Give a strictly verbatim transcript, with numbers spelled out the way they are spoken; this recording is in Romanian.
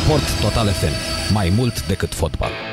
Sport Total F M. Mai mult decât fotbal.